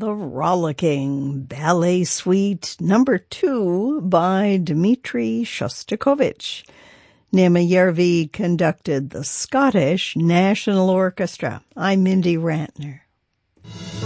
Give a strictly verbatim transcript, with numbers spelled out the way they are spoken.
the Rollicking Ballet Suite Number Two by Dmitri Shostakovich. Nema Järvi conducted the Scottish National Orchestra. I'm Mindy Rantner.